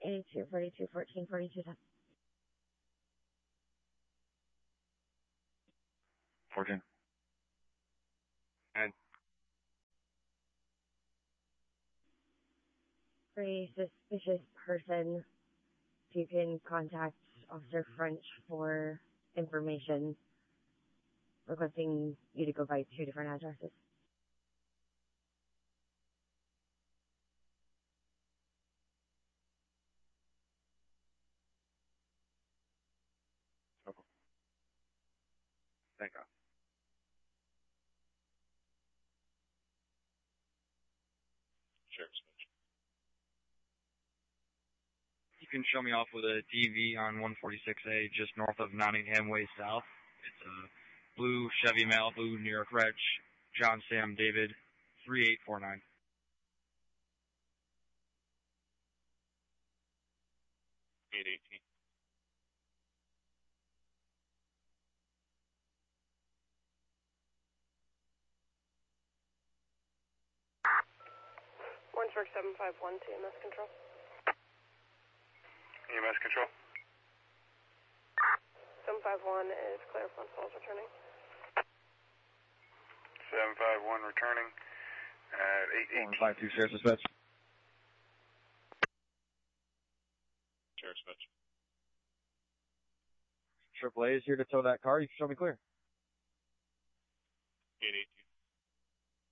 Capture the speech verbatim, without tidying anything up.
eighty-two forty-two fourteen forty-two ten. fourteen. And For a suspicious person, you can contact Officer French for information, requesting you to go by two different addresses. okay. Thank God. Sheriff's Bench. You can show me off with a D V on one forty-six A, just north of Nottingham Way South. It's a blue Chevy Malibu, New York Reg, John Sam David, three eight four nine. eight eighteen. Warrensburg seven five one to E M S Control. E M S Control. seven five one is Claire Front Falls returning. seven five one returning at eight eighteen. five two, Sheriff's Dispatch. Sheriff's Bench. Triple A is here to tow that car. You can show me clear. eight eighteen.